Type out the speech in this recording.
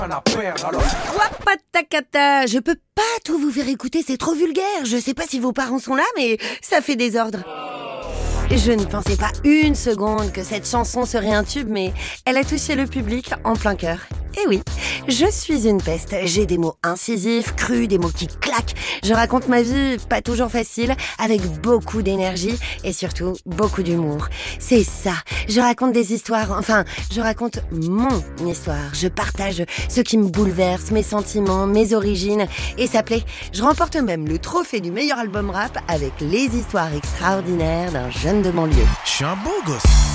Wapatakata, je peux pas tout vous faire écouter, c'est trop vulgaire. Je sais pas si vos parents sont là, mais ça fait désordre. Je ne pensais pas une seconde que cette chanson serait un tube, mais elle a touché le public en plein cœur. Et oui, je suis une peste. J'ai des mots incisifs, crus, des mots qui claquent. Je raconte ma vie, pas toujours facile, avec beaucoup d'énergie et surtout beaucoup d'humour. C'est ça, je raconte des histoires, enfin, je raconte mon histoire. Je partage ce qui me bouleverse, mes sentiments, mes origines. Et ça plaît, je remporte même le trophée du meilleur album rap avec les histoires extraordinaires d'un jeune de banlieue. Je suis un beau gosse.